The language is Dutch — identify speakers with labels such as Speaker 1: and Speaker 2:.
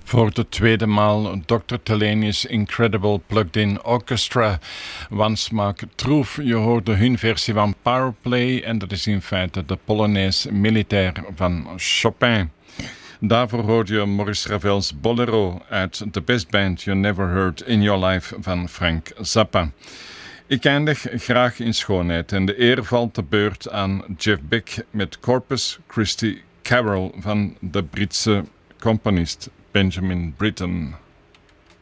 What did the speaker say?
Speaker 1: Voor de tweede maal Dr. Thelenious Incredible Plugged-in Orchestra. Wansmaak troef, je hoorde hun versie van Powerplay en dat is in feite de Polonaise Militaire van Chopin. Daarvoor hoorde je Maurice Ravel's Bolero uit The Best Band You Never Heard in Your Life van Frank Zappa. Ik eindig graag in schoonheid en de eer valt te beurt aan Jeff Beck met Corpus Christi Carol van de Britse componist Benjamin Britten.